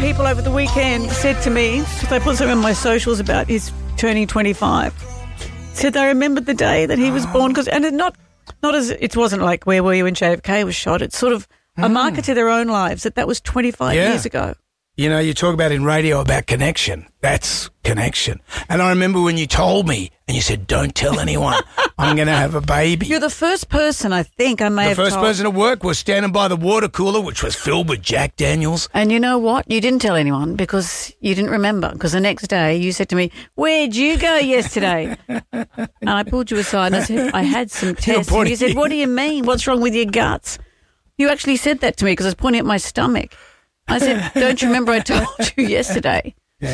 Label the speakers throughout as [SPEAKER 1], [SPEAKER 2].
[SPEAKER 1] people over the weekend said to me, because I put something on my socials about his turning 25, said they remembered the day that he was born, and it wasn't like where were you when JFK was shot. It's sort of a marker to their own lives that was 25 years ago.
[SPEAKER 2] You know, you talk about in radio about connection. That's connection. And I remember when you told me and you said, don't tell anyone, I'm going to have a baby.
[SPEAKER 1] You're the first person I think I may have told.
[SPEAKER 2] The first person at work was standing by the water cooler, which was filled with Jack Daniels.
[SPEAKER 1] And you know what? You didn't tell anyone because you didn't remember. Because the next day you said to me, where'd you go yesterday? And I pulled you aside and I said, I had some tests. And you said, what do you mean? What's wrong with your guts? You actually said that to me because I was pointing at my stomach. I said, don't you remember I told you yesterday?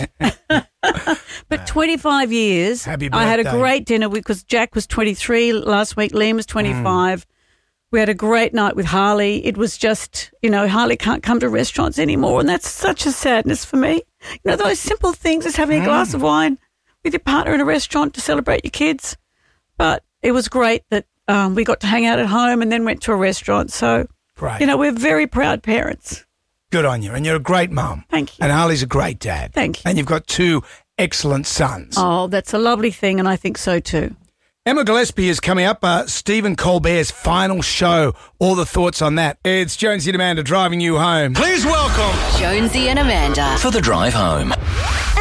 [SPEAKER 1] But 25 years,
[SPEAKER 2] Happy
[SPEAKER 1] I had a
[SPEAKER 2] birthday.
[SPEAKER 1] great dinner because Jack was 23 last week, Liam was 25. We had a great night with Harley. It was just, Harley can't come to restaurants anymore, and that's such a sadness for me. Those simple things as having a glass of wine with your partner in a restaurant to celebrate your kids. But it was great that we got to hang out at home and then went to a restaurant. So,
[SPEAKER 2] Great.
[SPEAKER 1] We're very proud parents.
[SPEAKER 2] Good on you. And you're a great mum.
[SPEAKER 1] Thank you.
[SPEAKER 2] And Harley's a great dad.
[SPEAKER 1] Thank you.
[SPEAKER 2] And you've got 2 excellent sons.
[SPEAKER 1] Oh, that's a lovely thing, and I think so too.
[SPEAKER 2] Emma Gillespie is coming up. Stephen Colbert's final show. All the thoughts on that. It's Jonesy and Amanda driving you home. Please welcome
[SPEAKER 3] Jonesy and Amanda
[SPEAKER 4] For the drive home.